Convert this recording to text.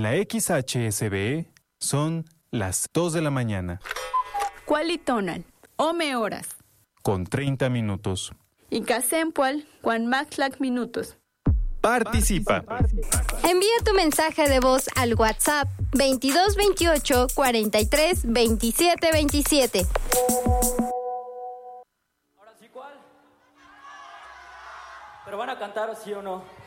la XHSB son las 2 de la mañana. Cualitonal, ome horas. Con 30 minutos. Y Casempual, Juan Maxlac minutos. Participa. Envía tu mensaje de voz al WhatsApp 2228 43 27 27. Ahora sí, ¿cuál? ¿Pero van a cantar sí o no?